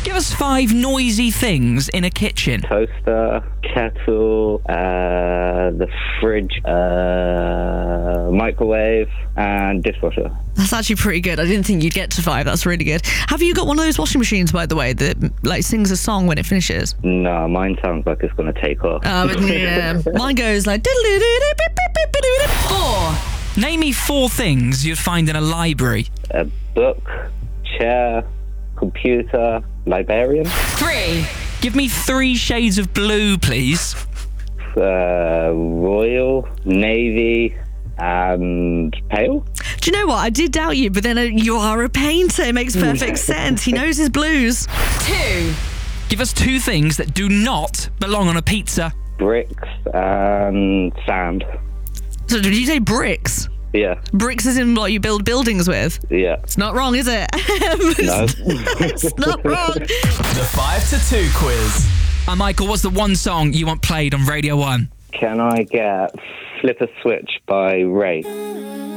Give us 5 noisy things in a kitchen. Toaster, kettle, the fridge, microwave, and dishwasher. That's actually pretty good. I didn't think you'd get to 5. That's really good. Have you got one of those washing machines, by the way, that like sings a song when it finishes? No, mine sounds like it's going to take off. Yeah. Mine goes like... 4. Name me 4 things you'd find in a library. A book, chair, computer, librarian. 3. Give me 3 shades of blue, please. Royal, navy, and pale. Do you know what? I did doubt you, but then you are a painter. It makes perfect sense. He knows his blues. 2. Give us 2 things that do not belong on a pizza. Bricks and sand. So did you say bricks? Yeah. Bricks is in what you build buildings with? Yeah. It's not wrong, is it? No. It's not wrong. The 5 to 2 quiz. Michael, what's the one song you want played on Radio 1? Can I get Flip a Switch by Ray?